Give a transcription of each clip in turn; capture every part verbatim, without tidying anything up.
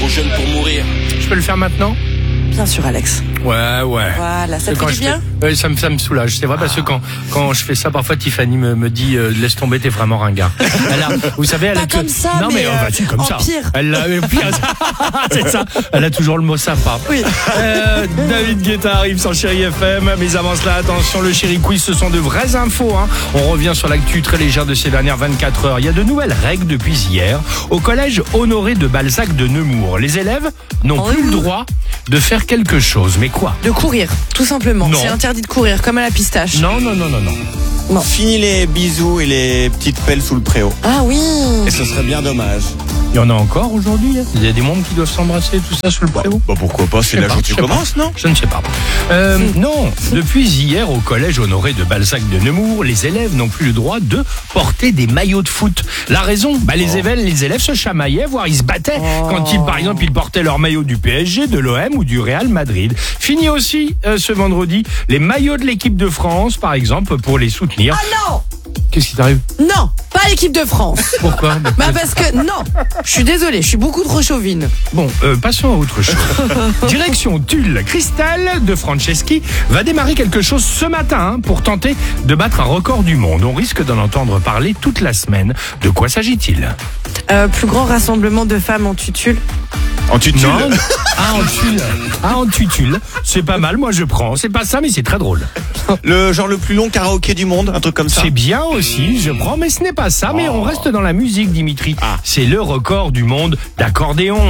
jeune pour mourir. Je peux le faire maintenant ? Bien sûr, Alex. Ouais, ouais. Voilà, ça te Quand fait du je bien fais- ouais, ça me, ça me soulage. C'est vrai parce que quand, quand je fais ça, parfois Tiffany me, me dit euh, laisse tomber, t'es vraiment ringard. Elle a, vous savez, elle Pas a que- comme ça, non mais, mais, oh, bah, si, comme en ça. pire. Elle a euh, pire. C'est ça. Elle a toujours le mot sympa. Oui. Euh, David Guetta arrive sur Chéri F M. Mais avant cela, attention, le Chéri Quiz, ce sont de vraies infos. Hein. On revient sur l'actu très légère de ces dernières vingt-quatre heures. Il y a de nouvelles règles depuis hier au collège Honoré de Balzac de Nemours. Les élèves n'ont Oh, plus le oui. droit de faire quelque chose. Mais quoi ? De courir, tout simplement. Non. C'est interdit de courir, comme à la pistache. Non, non, non, non, non. Non. Fini les bisous et les petites pelles sous le préau. Ah oui. Et ce serait bien dommage. Il y en a encore aujourd'hui. Hein. Il y a des mondes qui doivent s'embrasser, tout ça sous le préau. Bah pourquoi pas, c'est Je sais l'âge pas, où tu je sais commences, non? Je ne sais pas. Euh, non, depuis hier au collège Honoré de Balzac de Nemours, les élèves n'ont plus le droit de porter des maillots de foot. La raison, bah les, élèves, les élèves se chamaillaient, voire ils se battaient Oh. quand ils, par exemple, ils portaient leur maillot du P S G, de l'O M ou du Real Madrid. Fini aussi euh, ce vendredi les maillots de l'équipe de France, par exemple, pour les soutenir. Ah non. Qu'est-ce qui t'arrive? Non, pas l'équipe de France. Pourquoi? Bah parce que non, je suis désolée, je suis beaucoup trop chauvine. Bon, euh, passons à autre chose. Direction Tulle. Christelle de Franceschi va démarrer quelque chose ce matin hein, pour tenter de battre un record du monde. On risque d'en entendre parler toute la semaine. De quoi s'agit-il? Euh, plus grand rassemblement de femmes en tutule. En tutule. Non. Ah, en tulle. Ah, en tutule. C'est pas mal, moi je prends. C'est pas ça, mais c'est très drôle. Le genre le plus long karaoké du monde, un truc comme ça. C'est bien aussi, je prends, mais ce n'est pas ça. Mais on reste dans la musique, Dimitri. Ah. C'est le record du monde d'accordéon.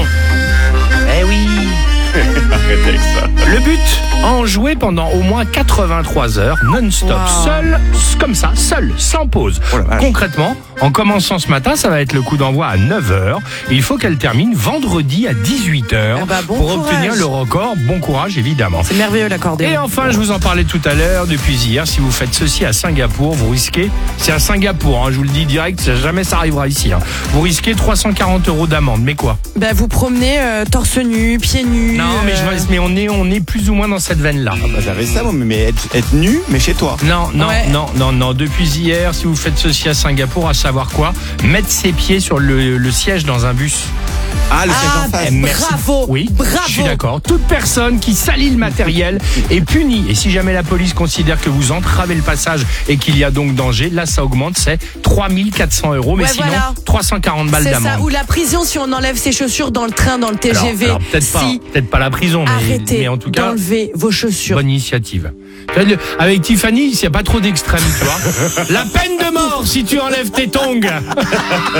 Eh oui. Arrête avec ça. Le but, en jouer pendant au moins quatre-vingt-trois heures, non-stop, Wow. seul, comme ça, seul, sans pause. Oh la vache. Concrètement, en commençant ce matin, ça va être le coup d'envoi à neuf heures. Il faut qu'elle termine vendredi à dix-huit heures Ah bah, bon pour courage. obtenir le record. Bon courage, évidemment. C'est merveilleux l'accordéon. Et enfin, je vous en parlais tout à l'heure, depuis hier, si vous faites ceci à Singapour, vous risquez, c'est à Singapour, hein, je vous le dis direct, ça- jamais ça arrivera ici, hein. Vous risquez trois cent quarante euros d'amende, mais quoi? Bah vous promenez euh, torse nu, pieds nus. Non, mais, je, euh, mais on, est, on est plus ou moins dans cette veine-là. Ah bah, j'avais ça, moi, mais être, être nu, mais chez toi. Non, non, Ouais. non, non, non. Depuis hier, si vous faites ceci à Singapour, à savoir quoi? Mettre ses pieds sur le, le siège dans un bus. Ah, le Ah, siège en face. Eh, merci. bravo, Oui, bravo. je suis d'accord. Toute personne qui salit le matériel est punie. Et si jamais la police considère que vous entravez le passage et qu'il y a donc danger, là, ça augmente, c'est trois mille quatre cents euros. Mais Ouais, sinon, voilà. trois cent quarante balles C'est ça, d'amende. ou la prison si on enlève ses chaussures dans le train, dans le T Alors, G V. alors, peut-être pas, si, peut-être pas la prison, mais, arrêtez mais en tout cas, d'enlever vos chaussures. bonne initiative. Avec Tiffany, il n'y a pas trop d'extrêmes, tu vois. La peine de mort si tu enlèves tes tongs.